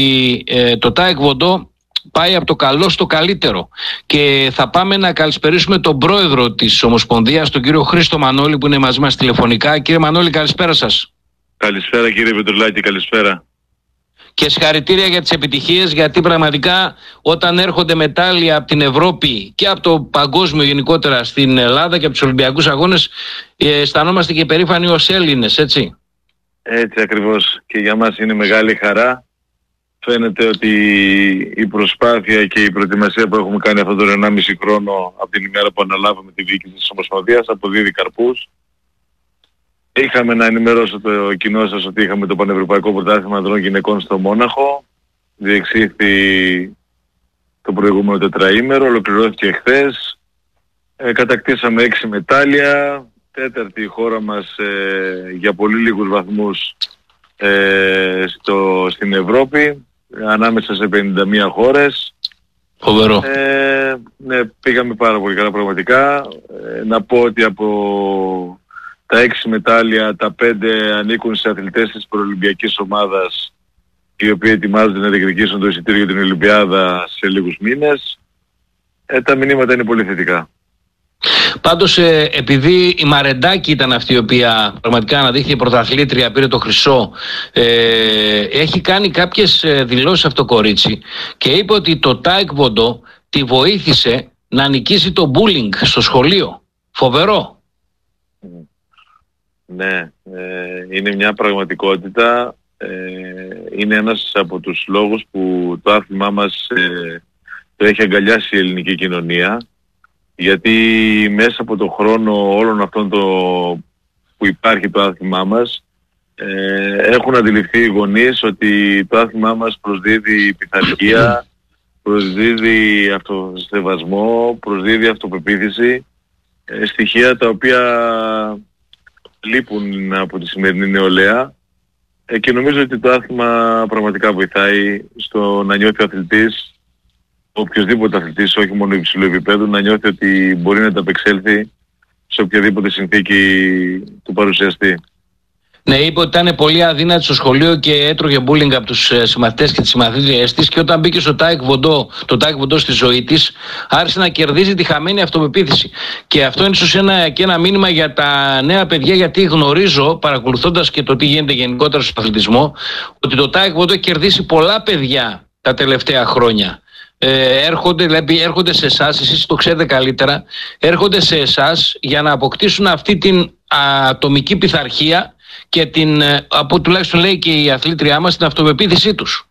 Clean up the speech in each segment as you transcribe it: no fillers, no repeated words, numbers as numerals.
το Taekwondo πάει από το καλό στο καλύτερο και θα πάμε να καλησπερίσουμε τον πρόεδρο της Ομοσπονδίας, τον κύριο Χρήστο Μανώλη, που είναι μαζί μας τηλεφωνικά. Κύριε Μανώλη, καλησπέρα σας. Καλησπέρα κύριε Πετρουλάκη, καλησπέρα. Και συγχαρητήρια για τις επιτυχίες, γιατί πραγματικά όταν έρχονται μετάλλια από την Ευρώπη και από το παγκόσμιο γενικότερα στην Ελλάδα και από τους Ολυμπιακούς Αγώνες, αισθανόμαστε και περήφανοι ως Έλληνες, έτσι. Έτσι ακριβώς, και για μας είναι μεγάλη χαρά. Φαίνεται ότι η προσπάθεια και η προετοιμασία που έχουμε κάνει αυτόν τον 1,5 χρόνο από την ημέρα που αναλάβαμε τη διοίκηση της Ομοσπονδίας αποδίδει καρπούς. Είχαμε να ενημερώσω το κοινό σας ότι είχαμε το Πανευρωπαϊκό Πρωτάθλημα Ανδρών Γυναικών στο Μόναχο. Διεξήχθη το προηγούμενο τετραήμερο, ολοκληρώθηκε χθες. Κατακτήσαμε 6 μετάλλια, τέταρτη η χώρα μας για πολύ λίγους βαθμούς στην Ευρώπη, ανάμεσα σε 51 χώρες. Φοβερό. Ναι, πήγαμε πάρα πολύ καλά πραγματικά. Να πω ότι από τα 6 μετάλλια, τα 5 ανήκουν σε αθλητές της προολυμπιακής ομάδας, οι οποίοι ετοιμάζονται να διεκδικήσουν το εισιτήριο για την Ολυμπιάδα σε λίγους μήνες. Τα μηνύματα είναι πολύ θετικά. Πάντως, επειδή η Μαρεντάκη ήταν αυτή η οποία πραγματικά αναδείχθηκε πρωταθλήτρια, πήρε το χρυσό, έχει κάνει κάποιες δηλώσεις αυτό το κορίτσι και είπε ότι το Taekwondo τη βοήθησε να νικήσει το bullying στο σχολείο. Φοβερό. Ναι, είναι μια πραγματικότητα. Είναι ένας από τους λόγους που το άθλημά μας το έχει αγκαλιάσει η ελληνική κοινωνία, γιατί μέσα από το χρόνο όλων αυτών που υπάρχει το άθλημά μας έχουν αντιληφθεί οι γονείς ότι το άθλημά μας προσδίδει πειθαρχία, προσδίδει αυτοσεβασμό, προσδίδει αυτοπεποίθηση, στοιχεία τα οποία λείπουν από τη σημερινή νεολαία, και νομίζω ότι το άθλημα πραγματικά βοηθάει στο να νιώθει ο αθλητής, οποιοσδήποτε αθλητής, όχι μόνο υψηλού επίπεδου, να νιώθει ότι μπορεί να ανταπεξέλθει σε οποιαδήποτε συνθήκη του παρουσιαστεί. Ναι, είπε ότι ήταν πολύ αδύνατη στο σχολείο και έτρωγε bullying από τους συμμαθητές και τις συμμαθήτριές της, και όταν μπήκε στο το Taekwondo στη ζωή της, άρχισε να κερδίζει τη χαμένη αυτοπεποίθηση. Και αυτό είναι ίσως ένα μήνυμα για τα νέα παιδιά, γιατί γνωρίζω, παρακολουθώντας και το τι γίνεται γενικότερα στον αθλητισμό, ότι το Taekwondo έχει κερδίσει πολλά παιδιά τα τελευταία χρόνια. Έρχονται σε εσάς, εσείς το ξέρετε καλύτερα, έρχονται σε εσάς για να αποκτήσουν αυτή την ατομική πειθαρχία και από τουλάχιστον λέει και η αθλήτριά μας, την αυτοπεποίθησή τους.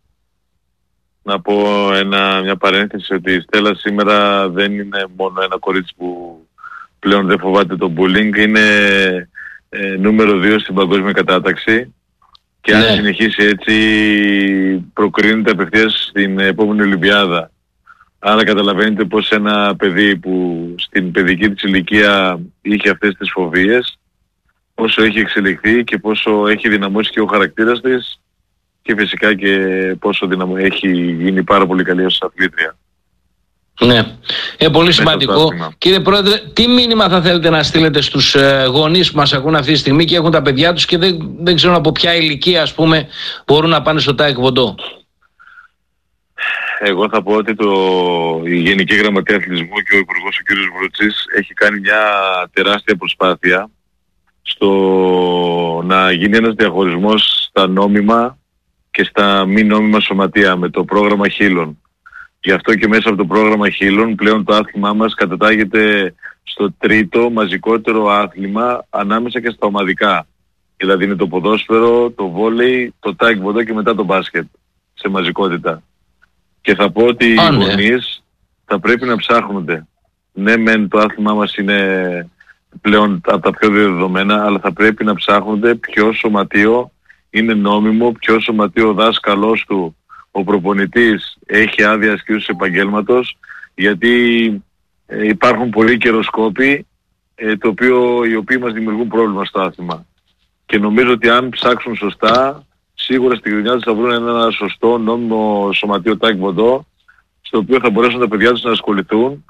Να πω μια παρένθεση, ότι η Στέλλα σήμερα δεν είναι μόνο ένα κορίτσι που πλέον δεν φοβάται το bullying, είναι νούμερο 2 στην παγκόσμια κατάταξη, και αν συνεχίσει έτσι προκρίνεται απευθείας στην επόμενη Ολυμπιάδα. Άρα καταλαβαίνετε πως ένα παιδί που στην παιδική της ηλικία είχε αυτές τις φοβίες, πόσο έχει εξελιχθεί και πόσο έχει δυναμώσει και ο χαρακτήρας της, και φυσικά και πόσο έχει γίνει πάρα πολύ καλή ως αθλήτρια. Ναι, πολύ σημαντικό. Κύριε Πρόεδρε, τι μήνυμα θα θέλετε να στείλετε στους γονείς που μας ακούν αυτή τη στιγμή και έχουν τα παιδιά τους και δεν ξέρουν από ποια ηλικία, ας πούμε, μπορούν να πάνε στο Taekwondo? Εγώ θα πω ότι η Γενική Γραμματεία Αθλητισμού και ο Υπουργός ο κ. Βρουτσής έχει κάνει μια τεράστια προσπάθεια στο να γίνει ένας διαχωρισμός στα νόμιμα και στα μη νόμιμα σωματεία με το πρόγραμμα Χίλων. Γι' αυτό και μέσα από το πρόγραμμα Χίλων πλέον το άθλημά μας κατατάγεται στο τρίτο μαζικότερο άθλημα ανάμεσα και στα ομαδικά. Δηλαδή είναι το ποδόσφαιρο, το βόλεϊ, το Taekwondo και μετά το μπάσκετ σε μαζικότητα. Και θα πω ότι οι γονείς θα πρέπει να ψάχνονται. Ναι, μεν το άθλημά μας είναι πλέον από τα πιο δεδομένα, αλλά θα πρέπει να ψάχνονται ποιο σωματείο είναι νόμιμο, ποιο σωματείο ο δάσκαλός του, ο προπονητής, έχει άδεια ασκήσεως επαγγέλματος, γιατί υπάρχουν πολλοί καιροσκόποι οι οποίοι μας δημιουργούν πρόβλημα στο άθλημα. Και νομίζω ότι αν ψάξουν σωστά, σίγουρα στην γειτονιά τους θα βρουν ένα σωστό νόμιμο σωματείο Taekwondo, στο οποίο θα μπορέσουν τα παιδιά τους να ασχοληθούν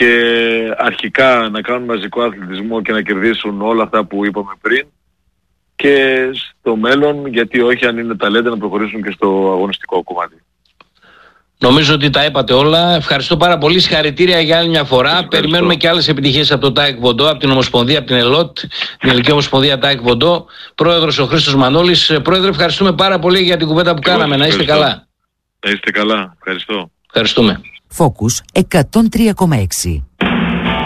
και αρχικά να κάνουν μαζικό αθλητισμό και να κερδίσουν όλα αυτά που είπαμε πριν, και στο μέλλον, γιατί όχι, αν είναι ταλέντα, να προχωρήσουν και στο αγωνιστικό κομμάτι. Νομίζω ότι τα είπατε όλα. Ευχαριστώ πάρα πολύ. Συγχαρητήρια για άλλη μια φορά. Περιμένουμε και άλλες επιτυχίες από το ΤΑΕΚ Βοντό, από την Ομοσπονδία, από την ΕΛΟΤ, την Ελληνική Ομοσπονδία ΤΑΕΚ Βοντό. Πρόεδρος ο Χρήστος Μανώλης. Πρόεδρε, ευχαριστούμε πάρα πολύ για την κουβέντα που κάναμε. Να είστε καλά. Να είστε καλά. Ευχαριστώ. Ευχαριστούμε. Focus 103,6.